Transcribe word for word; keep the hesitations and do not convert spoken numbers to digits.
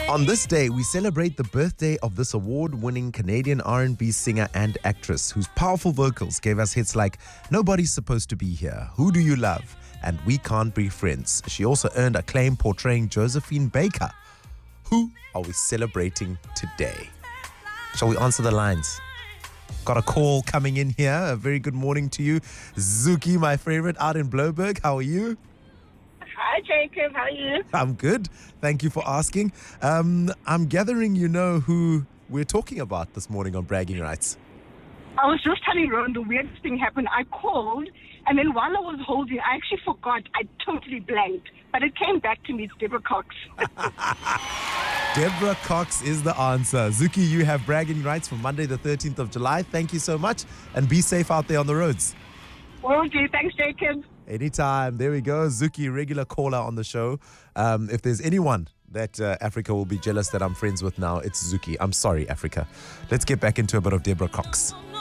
On this day, we celebrate the birthday of this award-winning Canadian R and B singer and actress whose powerful vocals gave us hits like Nobody's Supposed to Be Here, Who Do You Love, and We Can't Be Friends. She also earned acclaim portraying Josephine Baker. Who are we celebrating today? Shall we answer the lines? Got a call coming in here. A very good morning to you. Zuki, my favorite, out in Bloberg. How are you? Hi, Jacob. How are you? I'm good. Thank you for asking. Um, I'm gathering you know who we're talking about this morning on Bragging Rights. I was just telling Ron the weirdest thing happened. I called, and then while I was holding, I actually forgot. I totally blanked. But it came back to me. It's Deborah Cox. Deborah Cox is the answer. Zuki, you have Bragging Rights for Monday the thirteenth of July. Thank you so much, and be safe out there on the roads. Will do. Thanks, Jacob. Anytime. There we go. Zuki, regular caller on the show. Um, if there's anyone that uh, Africa will be jealous that I'm friends with now, it's Zuki. I'm sorry, Africa. Let's get back into a bit of Deborah Cox.